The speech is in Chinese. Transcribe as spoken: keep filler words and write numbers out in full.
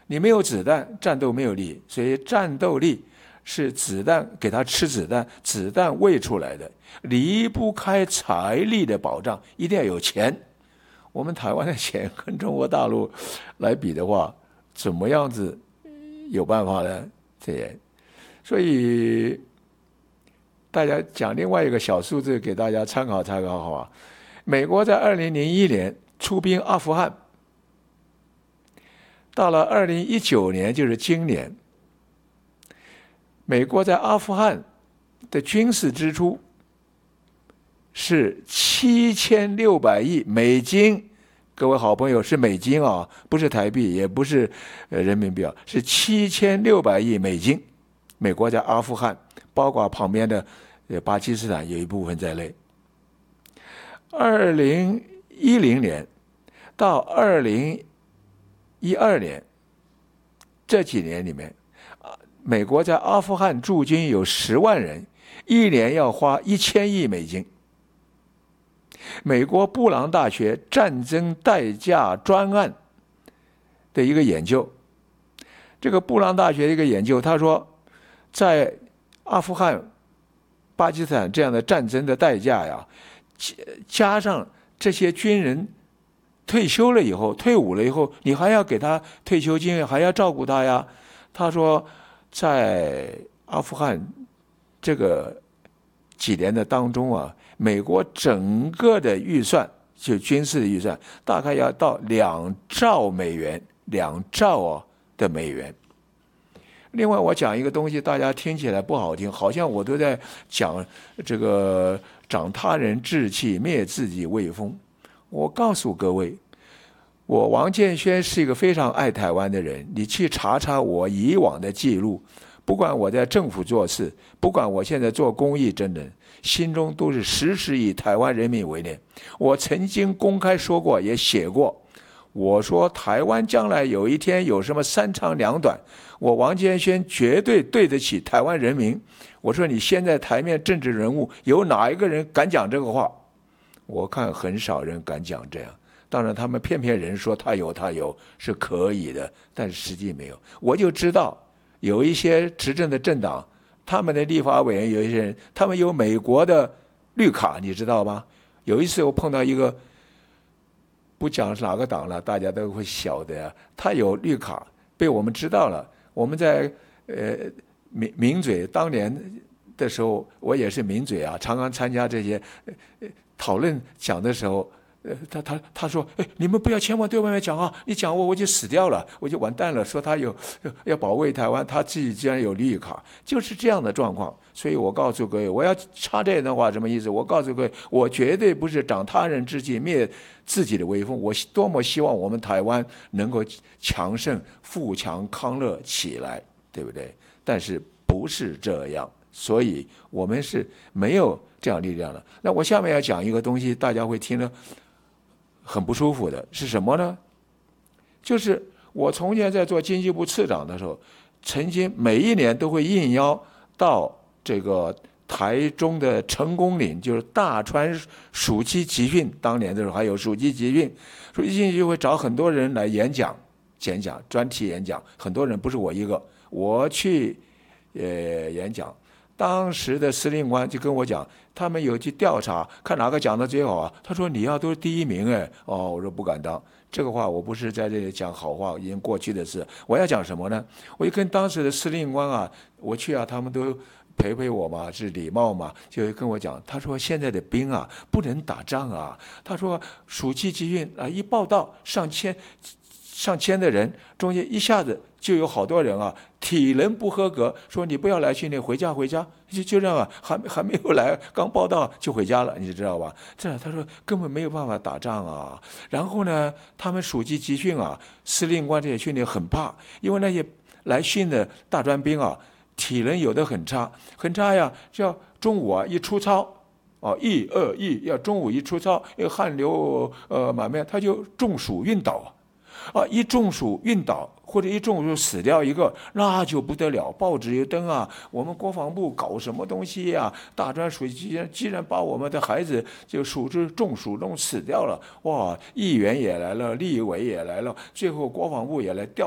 你没有子弹，战斗没有力，所以战斗力是子弹给他吃子弹，子弹喂出来的，离不开财力的保障，一定要有钱。我们台湾的钱跟中国大陆来比的话，怎么样子有办法呢？这也，所以大家讲另外一个小数字给大家参考参考好吧？美国在二零零一年出兵阿富汗，到了二零一九年，就是今年，美国在阿富汗的军事支出是七千六百亿美金，各位好朋友，是美金啊，不是台币，也不是人民币啊，是七千六百亿美金。美国在阿富汗，包括旁边的巴基斯坦有一部分在内。二零一零年到二零一二年这几年里面，美国在阿富汗驻军有十万人，一年要花一千亿美金。美国布朗大学战争代价专案的一个研究，这个布朗大学的一个研究，他说，在阿富汗、巴基斯坦这样的战争的代价呀，加上这些军人退休了以后、退伍了以后，你还要给他退休金，还要照顾他呀。他说，在阿富汗这个几年的当中啊，美国整个的预算，就军事的预算，大概要到两兆美元，两兆啊的美元。另外，我讲一个东西，大家听起来不好听，好像我都在讲这个长他人志气，灭自己威风。我告诉各位，我王建煊是一个非常爱台湾的人，你去查查我以往的记录，不管我在政府做事，不管我现在做公益真人，心中都是时时以台湾人民为念。我曾经公开说过，也写过，我说台湾将来有一天有什么三长两短，我王建煊绝对对得起台湾人民。我说你现在台面政治人物有哪一个人敢讲这个话？我看很少人敢讲这样。当然他们骗骗人说他有他有是可以的，但是实际没有。我就知道有一些执政的政党，他们的立法委员有一些人，他们有美国的绿卡，你知道吗？有一次我碰到一个，不讲是哪个党了，大家都会晓得呀。他有绿卡，被我们知道了。我们在呃名名嘴当年的时候，我也是名嘴啊，常常参加这些呃讨论讲的时候。呃，他他他说，哎，你们不要千万对外面讲啊！你讲我我就死掉了，我就完蛋了。说他有要保卫台湾，他自己竟然有绿卡，就是这样的状况。所以我告诉各位，我要插这段话什么意思？我告诉各位，我绝对不是长他人志气，灭自己的威风。我多么希望我们台湾能够强盛、富强、康乐起来，对不对？但是不是这样，所以我们是没有这样力量的。那我下面要讲一个东西，大家会听了很不舒服的是什么呢？就是我从前在做经济部次长的时候，曾经每一年都会应邀到这个台中的成功岭，就是大川暑期集训，当年的时候还有暑期集训，暑期集训就会找很多人来演讲、演讲、专题演讲，很多人不是我一个，我去呃演讲。当时的司令官就跟我讲，他们有去调查，看哪个讲的最好啊。他说你要都是第一名哎，哦，我说不敢当。这个话我不是在这里讲好话，已经过去的事。我要讲什么呢？我就跟当时的司令官啊，我去啊，他们都陪陪我嘛，是礼貌嘛，就跟我讲，他说现在的兵啊不能打仗啊。他说暑期集训啊，一报道上千上千的人，中间一下子就有好多人啊，体能不合格，说你不要来训练，回家回家，就就这样啊，还还没有来，刚报到就回家了，你知道吧？这他说根本没有办法打仗啊。然后呢，他们暑期集训啊，司令官这些训练很怕，因为那些来训的大专兵啊，体能有的很差，很差呀，就要中午啊一出操。哦，一二一，要中午一出操，因为汗流呃满面，他就中暑晕倒啊，一中暑晕倒或者一中暑死掉一个，那就不得了，报纸又登啊，我们国防部搞什么东西呀、啊？大专暑期既然把我们的孩子就暑至中暑弄死掉了，哇，议员也来了，立委也来了，最后国防部也来调。